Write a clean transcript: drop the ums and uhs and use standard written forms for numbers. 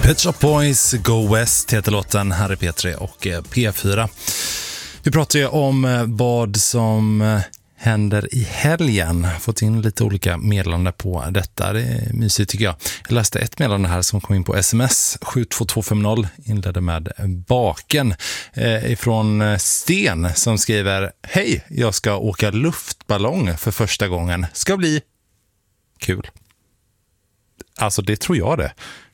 Pet Shop Boys, Go West heter låten. Här är P3 och P4. Vi pratar ju om vad som händer i helgen. Fått in lite olika meddelanden på detta. Det är mysigt tycker jag. Jag läste ett meddelande här som kom in på sms 72250, inledde med baken ifrån Sten som skriver: hej, jag ska åka luftballong för första gången. Ska bli kul. Alltså det tror jag det.